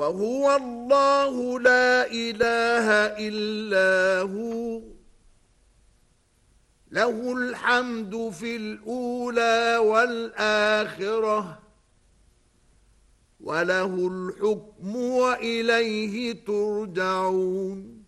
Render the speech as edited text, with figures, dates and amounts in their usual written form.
وهو الله لا إله إلا هو له الحمد في الأولى والآخرة وله الحكم وإليه ترجعون